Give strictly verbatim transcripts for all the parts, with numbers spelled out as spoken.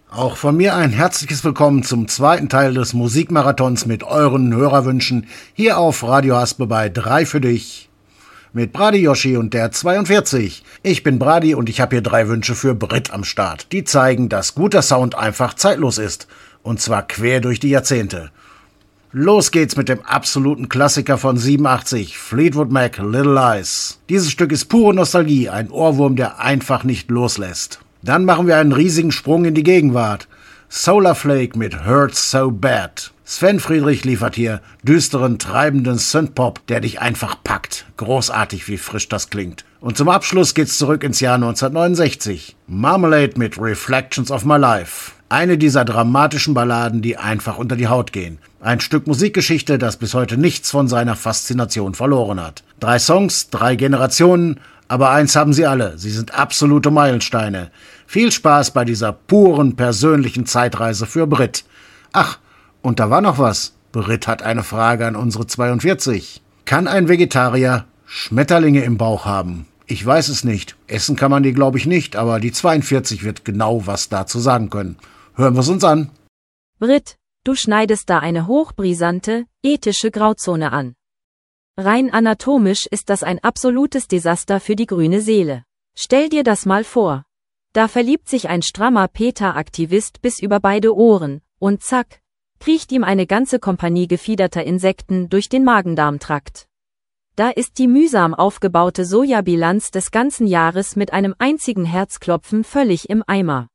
Auch von mir ein herzliches Willkommen zum zweiten Teil des Musikmarathons mit euren Hörerwünschen hier auf Radio Haspe bei drei für dich. Mit Brady Yoshi und der zweiundvierzig. Ich bin Brady und ich habe hier drei Wünsche für Brit am Start. Die zeigen, dass guter Sound einfach zeitlos ist. Und zwar quer durch die Jahrzehnte. Los geht's mit dem absoluten Klassiker von siebenundachtzig, Fleetwood Mac, Little Lies. Dieses Stück ist pure Nostalgie, ein Ohrwurm, der einfach nicht loslässt. Dann machen wir einen riesigen Sprung in die Gegenwart. Solar Flake mit Hurts So Bad. Sven Friedrich liefert hier düsteren, treibenden Synthpop, der dich einfach packt. Großartig, wie frisch das klingt. Und zum Abschluss geht's zurück ins Jahr neunzehnhundertneunundsechzig. Marmalade mit Reflections of My Life. Eine dieser dramatischen Balladen, die einfach unter die Haut gehen. Ein Stück Musikgeschichte, das bis heute nichts von seiner Faszination verloren hat. Drei Songs, drei Generationen, aber eins haben sie alle, sie sind absolute Meilensteine. Viel Spaß bei dieser puren, persönlichen Zeitreise für Brit. Ach, und da war noch was. Brit hat eine Frage an unsere zweiundvierzig. Kann ein Vegetarier Schmetterlinge im Bauch haben? Ich weiß es nicht. Essen kann man die, glaube ich, nicht, aber die zweiundvierzig wird genau was dazu sagen können. Hören wir es uns an. Brit, du schneidest da eine hochbrisante, ethische Grauzone an. Rein anatomisch ist das ein absolutes Desaster für die grüne Seele. Stell dir das mal vor. Da verliebt sich ein strammer PETA-Aktivist bis über beide Ohren, und zack, kriecht ihm eine ganze Kompanie gefiederter Insekten durch den Magen-Darm-Trakt. Da ist die mühsam aufgebaute Sojabilanz des ganzen Jahres mit einem einzigen Herzklopfen völlig im Eimer.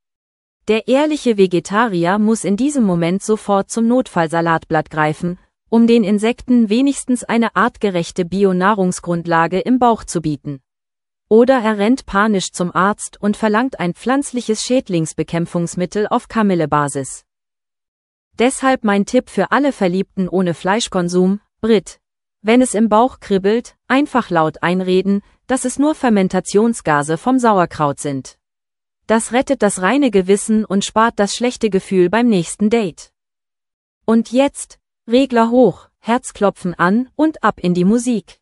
Der ehrliche Vegetarier muss in diesem Moment sofort zum Notfallsalatblatt greifen, um den Insekten wenigstens eine artgerechte Bio-Nahrungsgrundlage im Bauch zu bieten. Oder er rennt panisch zum Arzt und verlangt ein pflanzliches Schädlingsbekämpfungsmittel auf Kamillebasis. Deshalb mein Tipp für alle Verliebten ohne Fleischkonsum: Brit, wenn es im Bauch kribbelt, einfach laut einreden, dass es nur Fermentationsgase vom Sauerkraut sind. Das rettet das reine Gewissen und spart das schlechte Gefühl beim nächsten Date. Und jetzt, Regler hoch, Herzklopfen an und ab in die Musik.